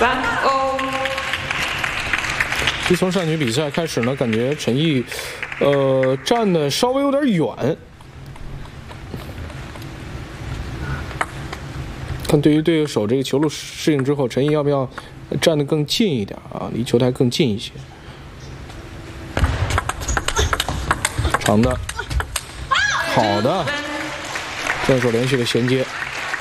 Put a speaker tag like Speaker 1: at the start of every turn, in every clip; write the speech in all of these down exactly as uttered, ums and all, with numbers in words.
Speaker 1: 三欧。
Speaker 2: 其实从上局比赛开始呢，感觉陈毅，呃，站的稍微有点远。看对于对手这个球路适应之后，陈毅要不要站得更近一点啊？离球台更近一些。长的，好的，正手连续的衔接。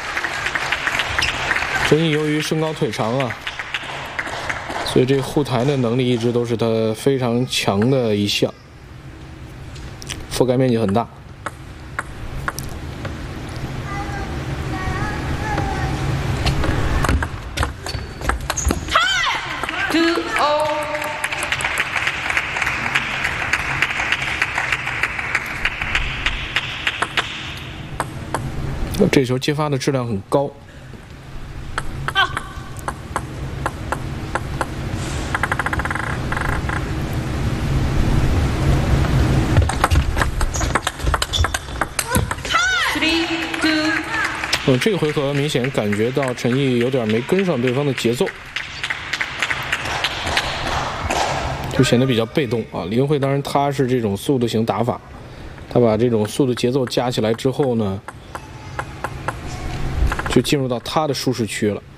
Speaker 2: 陈毅由于身高腿长啊，所以这护台的能力一直都是他非常强的一项，覆盖面积很大。
Speaker 1: two O。
Speaker 2: 这球接发的质量很高。嗯，这个回合明显感觉到陈毅有点没跟上对方的节奏，就显得比较被动啊。李英慧当然他是这种速度型打法，他把这种速度节奏加起来之后呢，就进入到他的舒适区了。